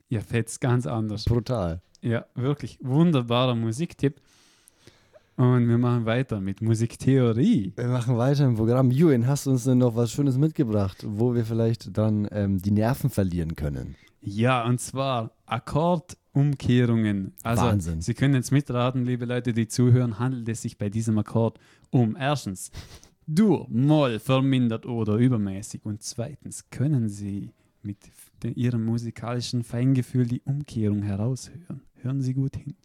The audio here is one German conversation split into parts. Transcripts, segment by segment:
Ihr fetzt ganz anders. Brutal. Ja, wirklich wunderbarer Musiktipp. Und wir machen weiter mit Musiktheorie. Wir machen weiter im Programm. Julian, hast du uns denn noch was Schönes mitgebracht, wo wir vielleicht dann die Nerven verlieren können? Ja, und zwar Akkordumkehrungen. Also, Wahnsinn. Sie können jetzt mitraten, liebe Leute, die zuhören, handelt es sich bei diesem Akkord um erstens Dur, Moll, vermindert oder übermäßig und zweitens können Sie mit Ihrem musikalischen Feingefühl die Umkehrung heraushören. Hören Sie gut hin.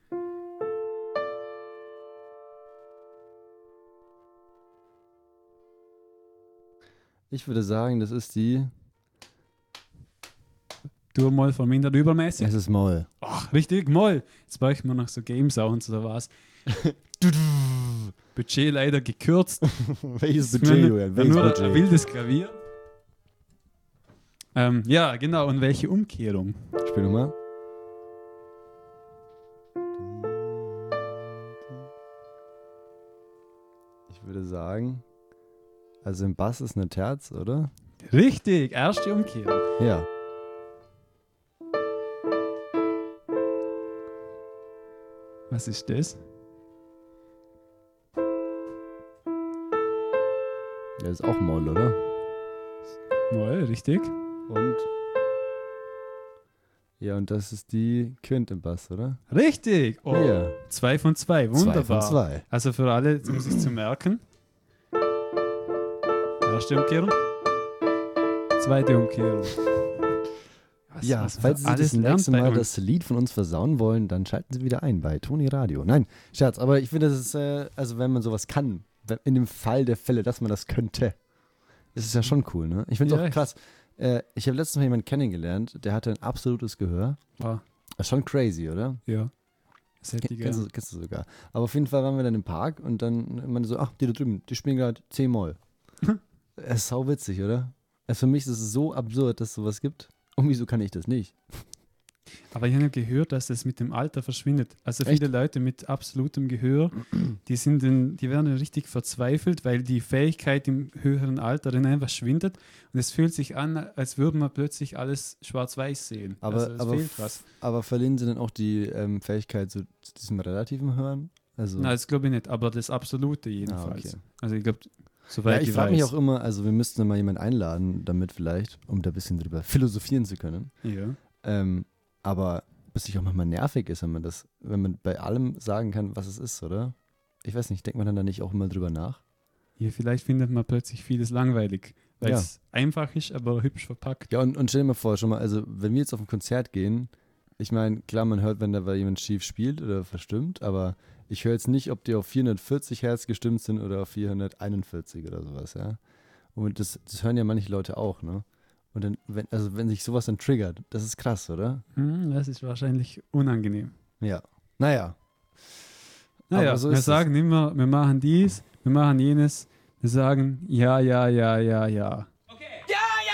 Ich würde sagen, das ist die... Dur, Moll, vermindert, übermäßig. Es ist Moll. Ach, richtig, Moll. Jetzt bräuchten wir noch so Game Sounds oder was. Budget leider gekürzt. Welches Budget, Julian? Nur Welches ein Budget? wildes Klavier. Ja, genau. Und welche Umkehrung? Spiel nochmal. Ich würde sagen, also im Bass ist eine Terz, oder? Richtig, erste Umkehrung. Ja. Was ist das? Das ist auch Moll, oder? Moll, richtig. Und? Ja, und das ist die Quint im Bass, oder? Richtig. Oh, Ja. 2 von 2, wunderbar. 2 von 2. Also für alle, um sich zu merken. Erste Umkehrung. Zweite Umkehrung. Ja, was falls Sie alles das nächste lernt bei Mal uns. das Lied von uns versauen wollen, dann schalten Sie wieder ein bei Toni Radio. Nein, Scherz, aber ich finde, das ist, also wenn man sowas kann, in dem Fall der Fälle, dass man das könnte, ist es ja schon cool, ne? Ich finde es Ja, auch krass. Ich habe letztens mal jemanden kennengelernt, der hatte ein absolutes Gehör. Ah, Das ist schon crazy, oder? ja. Das hätte ich gern. Kennst du sogar. Aber auf jeden Fall waren wir dann im Park und dann meinte so, ach, die da drüben, die spielen gerade C-Moll. Es ist sau witzig, oder? Also für mich ist es so absurd, dass es sowas gibt. Und wieso kann ich das nicht? Aber ich habe gehört, dass das mit dem Alter verschwindet. Also Echt? viele Leute mit absolutem Gehör, die werden richtig verzweifelt, weil die Fähigkeit im höheren Alter dann einfach schwindet und es fühlt sich an, als würde man plötzlich alles schwarz-weiß sehen. Also es fehlt was. Aber verlieren sie dann auch die Fähigkeit zu diesem relativen Hören? Also, Nein, das glaube ich nicht, aber das Absolute jedenfalls. okay. Also ich glaube, ja, soweit ich ich frage mich weiß. auch immer, also wir müssten dann mal jemanden einladen, damit vielleicht, um da ein bisschen drüber philosophieren zu können. Ja. Aber bis ich auch manchmal nervig ist, wenn man bei allem sagen kann, was es ist, oder? Ich weiß nicht, denkt man dann da nicht auch immer drüber nach? Ja, vielleicht findet man plötzlich vieles langweilig, weil Ja. es einfach ist, aber hübsch verpackt. Ja, und stell dir mal vor, schon mal, also wenn wir jetzt auf ein Konzert gehen, ich meine, klar, man hört, wenn da jemand schief spielt oder verstimmt, aber ich höre jetzt nicht, ob die auf 440 Hertz gestimmt sind oder auf 441 oder sowas, ja. Und das hören ja manche Leute auch, ne? Und dann, wenn sich sowas dann triggert, das ist krass, oder? Das ist wahrscheinlich unangenehm. Ja. Naja. Naja, Aber so wir ist es. sagen immer, wir machen dies, wir machen jenes, wir sagen ja, ja, ja, ja, ja.